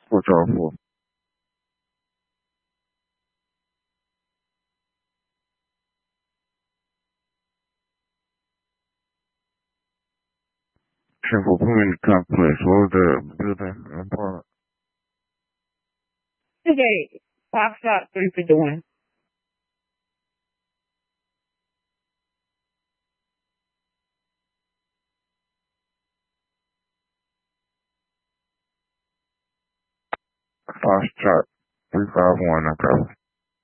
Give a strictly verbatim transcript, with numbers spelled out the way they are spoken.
What y'all for? Simple, put me in the complex. What was the building and part? Today, five shot, three for doing. Foxtrot three five one, okay.